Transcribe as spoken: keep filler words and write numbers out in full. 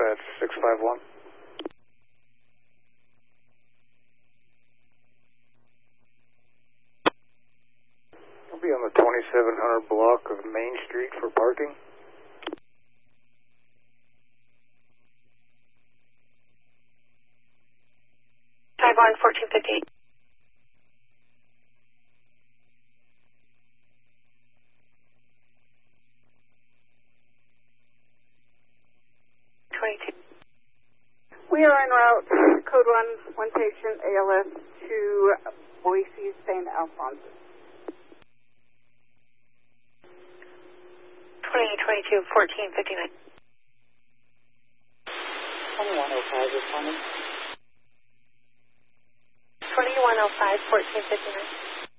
dispatch six five one. I'll be on the twenty-seven hundred block of Main Street for parking. five one, fourteen fifty-eight. twenty-two. We are en route, code one, one patient, A L S, to Boise, Saint Alphonsus. twenty twenty-two, fourteen fifty-nine. twenty-one oh five, responding. twenty-one oh five, fourteen fifty-nine.